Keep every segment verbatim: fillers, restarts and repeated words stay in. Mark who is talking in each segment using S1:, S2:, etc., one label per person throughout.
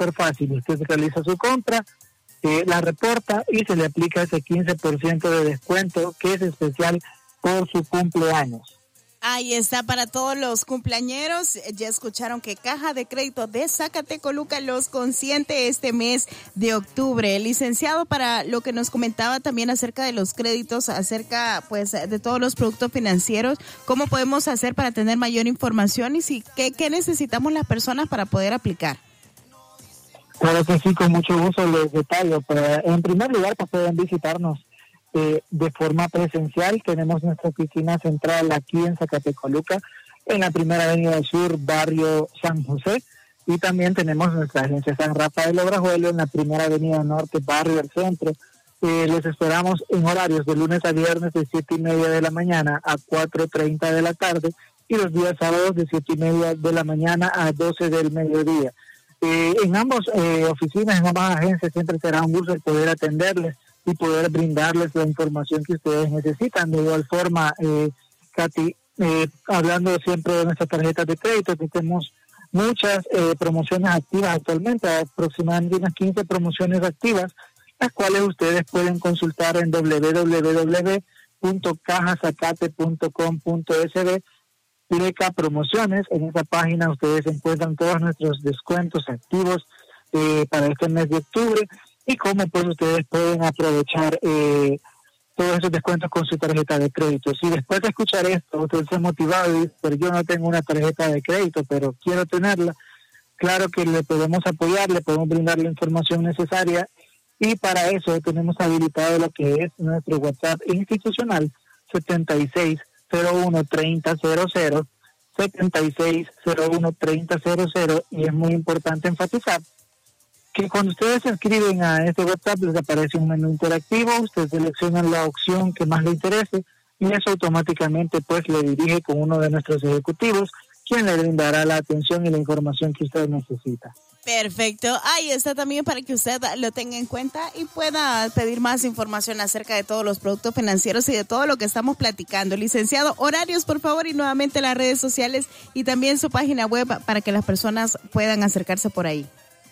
S1: súper fácil. Usted realiza su compra, eh, la reporta y se le aplica ese quince por ciento de descuento que es especial por su cumpleaños.
S2: Ahí está para todos los cumpleañeros. Ya escucharon que Caja de Crédito de Zacatecoluca los consiente este mes de octubre. Licenciado, para lo que nos comentaba también acerca de los créditos, acerca pues de todos los productos financieros, ¿cómo podemos hacer para tener mayor información y si qué, qué necesitamos las personas para poder aplicar?
S1: Claro que sí, con mucho gusto les detallo. Pero en primer lugar, pues pueden visitarnos Eh, de forma presencial. Tenemos nuestra oficina central aquí en Zacatecoluca, en la Primera Avenida del Sur, barrio San José, y también tenemos nuestra agencia San Rafael Obrajuelo en la Primera Avenida Norte, barrio del Centro. Eh, les esperamos en horarios de lunes a viernes de siete y media de la mañana a cuatro treinta de la tarde y los días sábados de siete y media de la mañana a doce del mediodía. Eh, en ambas eh, oficinas, en ambas agencias, siempre será un gusto el poder atenderles y poder brindarles la información que ustedes necesitan. De igual forma, eh, Katy, eh, hablando siempre de nuestras tarjetas de crédito, que tenemos muchas eh, promociones activas actualmente, aproximadamente unas quince promociones activas, las cuales ustedes pueden consultar en doble u doble u doble u punto caja zacate punto com punto es de, pleca promociones. En esa página ustedes encuentran todos nuestros descuentos activos eh, para este mes de octubre, y cómo pues ustedes pueden aprovechar eh, todos esos descuentos con su tarjeta de crédito. Si después de escuchar esto usted se ha motivado y dice, pero yo no tengo una tarjeta de crédito, pero quiero tenerla, claro que le podemos apoyar, le podemos brindar la información necesaria, y para eso tenemos habilitado lo que es nuestro WhatsApp institucional setenta y seis cero uno treinta cero cero, setenta y seis cero uno treinta cero cero, y es muy importante enfatizar que cuando ustedes se inscriben a este WhatsApp les aparece un menú interactivo, ustedes seleccionan la opción que más les interese y eso automáticamente pues le dirige con uno de nuestros ejecutivos, quien le brindará la atención y la información que usted necesita.
S2: Perfecto, ahí está también para que usted lo tenga en cuenta y pueda pedir más información acerca de todos los productos financieros y de todo lo que estamos platicando. Licenciado, horarios por favor y nuevamente las redes sociales y también su página web para que las personas puedan acercarse por ahí.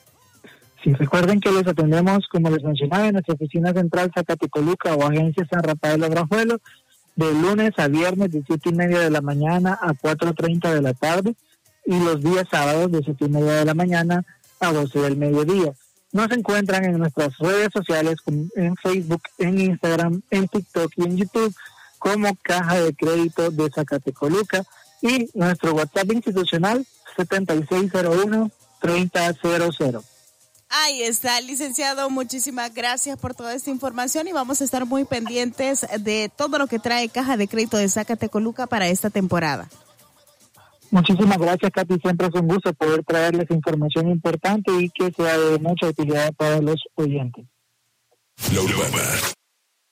S1: Sí, recuerden que les atendemos, como les mencionaba, en nuestra oficina central Zacatecoluca o agencia San Rafael Obrajuelo, de lunes a viernes de siete y media de la mañana a cuatro treinta de la tarde y los días sábados de siete y media de la mañana a doce del mediodía. Nos encuentran en nuestras redes sociales, en Facebook, en Instagram, en TikTok y en YouTube como Caja de Crédito de Zacatecoluca, y nuestro WhatsApp institucional setenta y seis cero uno treinta cero cero.
S2: Ahí está, licenciado, muchísimas gracias por toda esta información y vamos a estar muy pendientes de todo lo que trae Caja de Crédito de Zacatecoluca para esta temporada.
S1: Muchísimas gracias, Katy, siempre es un gusto poder traerles información importante y que sea de mucha utilidad para los oyentes.
S3: La Urbana.